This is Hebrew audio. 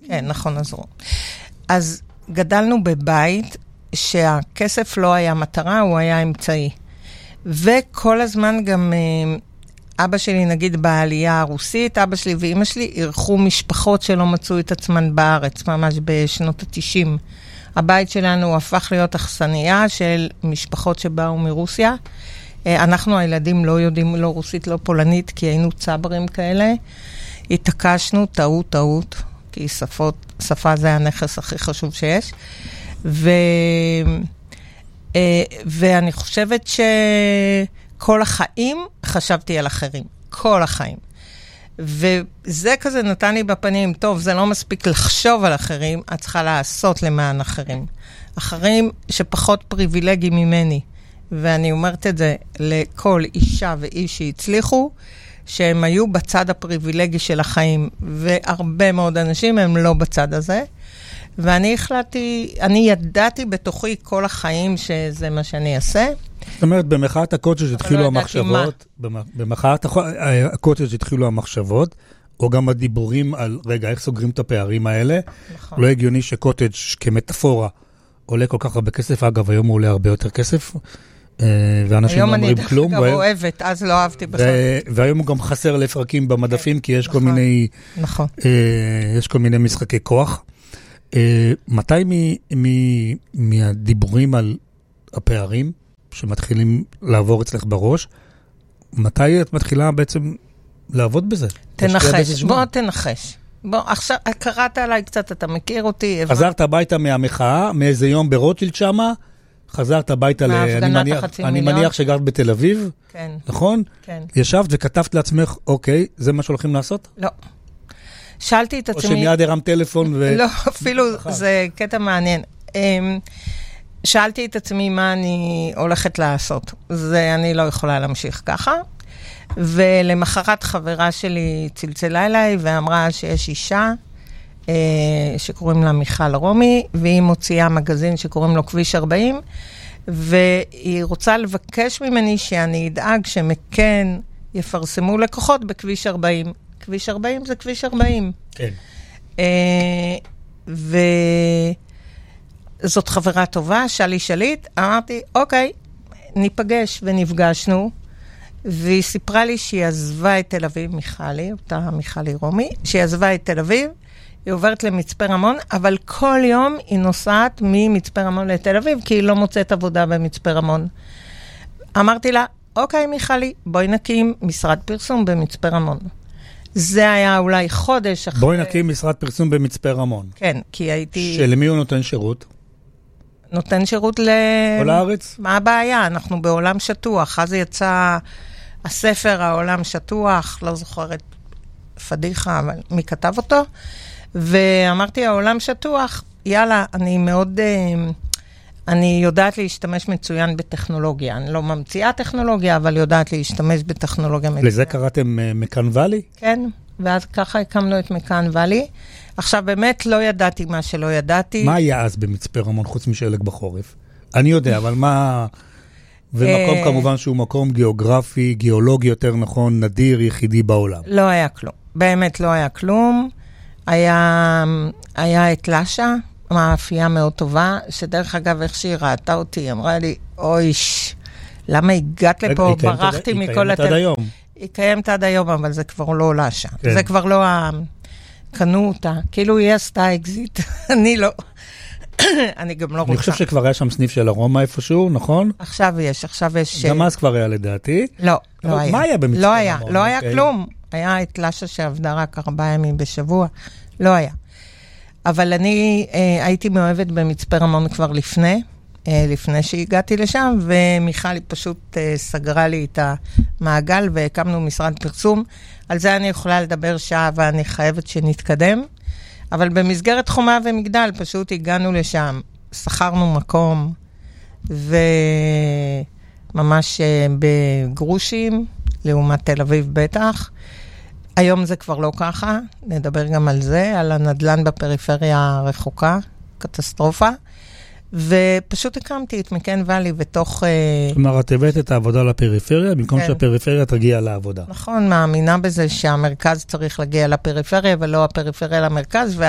כן, נכון, עזרו. אז גדלנו בבית שהכסף לא היה מטרה, הוא היה אמצעי. וכל הזמן גם אבא שלי, נגיד בעלייה הרוסית, אבא שלי ואמא שלי אירחו משפחות שלא מצאו את עצמן בארץ, ממש בשנות ה-90. הבית שלנו הפך להיות אכסניה של משפחות שבאו מרוסיה. אנחנו הילדים לא יודעים לא רוסית, לא פולנית, כי היינו צברים כאלה. התעקשנו, טעות, כי שפה זה הנכס הכי חשוב שיש. ואני חושבת שכל החיים חשבתי על אחרים. כל החיים. וזה כזה נתן לי בפנים, טוב, זה לא מספיק לחשוב על אחרים, את צריכה לעשות למען אחרים. אחרים שפחות פריבילגיים ממני. ואני אומרת את זה לכל אישה ואיש שהצליחו, שהם היו בצד הפריבילגי של החיים, והרבה מאוד אנשים הם לא בצד הזה. ואני החלטתי, אני ידעתי בתוכי כל החיים שזה מה שאני אעשה. זאת אומרת, במחאת הקוטג' התחילו המחשבות, במחאת הקוטג' התחילו המחשבות, או גם הדיבורים על, רגע, איך סוגרים את הפערים האלה? נכון. לא הגיוני שקוטג' כמטאפורה עולה כל כך הרבה כסף, אגב, היום הוא עולה הרבה יותר כסף, ואנשים לא אומרים כלום. היום אני דווקא אוהבת, אז לא אהבתי בכלל. והיום הוא גם חסר לפרקים במדפים, כי יש כל מיני, יש כל מיני משחקי כוח. מתי מהדיבורים על הפערים שמתחילים לעבור אצלך בראש, מתי את מתחילה בעצם לעבוד בזה? תנחש, בוא תנחש. בוא, עכשיו, קראת עליי קצת, אתה מכיר אותי. חזרת הביתה מהמחאה, מאיזה יום ברוטשילד שמה, חזרת הביתה, אני מניח שגרת בתל אביב, כן. נכון? כן. ישבת וכתבת לעצמך, אוקיי, זה מה שהולכים לעשות? לא. שאלתי את עצמי... או שמיד הרם טלפון ו... לא, אפילו זה קטע מעניין. שאלתי את עצמי מה אני הולכת לעשות. זה אני לא יכולה להמשיך ככה. ולמחרת חברה שלי צלצלה אליי ואמרה שיש אישה שקוראים לה מיכל רומי, והיא מוציאה מגזין שקוראים לו כביש 40, והיא רוצה לבקש ממני שאני אדאג שמכן יפרסמו לקוחות בכביש 40. כביש 40 זה כביש 40. כן. וזאת חברה טובה, שלי שליט. אמרתי, אוקיי, ניפגש ונפגשנו. והיא סיפרה לי שהיא עזבה את תל אביב, מיכלי, אותה מיכלי רומי, שהיא עזבה את תל אביב, היא עוברת למצפה רמון, אבל כל יום היא נוסעת ממצפה רמון לתל אביב, כי היא לא מוצאת עבודה במצפה רמון. אמרתי לה, אוקיי מיכלי, בואי נקים משרד פרסום במצפה רמון. זה היה אולי חודש אחרי... בואי נקים משרד פרסום במצפה רמון. כן, כי הייתי... שלמי הוא נותן שירות? נותן שירות כל הארץ? מה הבעיה? אנחנו בעולם שטוח. אז יצא הספר, העולם שטוח, לא זוכרת פדיחה, אבל מי כתב אותו? ואמרתי, העולם שטוח, יאללה, אני יודעת להשתמש מצוין בטכנולוגיה. אני לא ממציאה טכנולוגיה, אבל יודעת להשתמש בטכנולוגיה מצוין. לזה קראתם מקאן ואלי? כן, ואז ככה הקמנו את מקאן ואלי. עכשיו, באמת לא ידעתי מה שלא ידעתי. מה היה אז במצפה רמון, חוץ משלג בחורף? אני יודע, אבל מה... ומקום כמובן שהוא מקום גיאוגרפי, גיאולוגי יותר נכון, נדיר, יחידי בעולם. לא היה כלום. באמת לא היה כלום. היה את לשה, מאפייה מאוד טובה, שדרך אגב, איך שהיא ראתה אותי, אמרה לי, אויש, למה הגעת לפה, ברחתי מכל... היא קיימת עד היום. היא קיימת עד היום, אבל זה כבר לא לשה. זה כבר לא קנו אותה. כאילו היא עשתה אקזיט, אני לא. אני גם לא רוצה. אני חושב שכבר היה שם סניף של ארומה איפשהו, נכון? עכשיו יש... גם אז כבר היה לדעתי. לא היה. מה היה במצפה? לא היה כלום. היה את לשה שעבדה רק 4 ימים בשבוע. לא היה. אבל אני הייתי מאוהבת במצפה רמון כבר לפני שהגעתי לשם, ומיכל פשוט סגרה לי את המעגל, והקמנו משרד פרסום. על זה אני יכולה לדבר שעה, ואני חייבת שנתקדם. אבל במסגרת חומה ומגדל, פשוט הגענו לשם, שכרנו מקום, וממש בגרושים, לעומת תל אביב בטח. היום זה כבר לא ככה, נדבר גם על זה, על הנדלן בפריפריה הרחוקה, קטסטרופה. ופשוט הקמתי את מקאן ואלי בתוך... כלומר, את הבאת את העבודה לפריפריה, במקום שהפריפריה תגיע לעבודה. נכון, מאמינה בזה שהמרכז צריך להגיע לפריפריה, ולא הפריפריה למרכז,